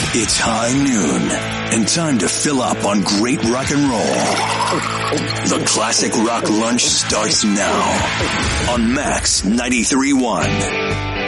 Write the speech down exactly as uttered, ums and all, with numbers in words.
It's high noon and time to fill up on great rock and roll. The Classic Rock Lunch starts now on Max ninety-three point one.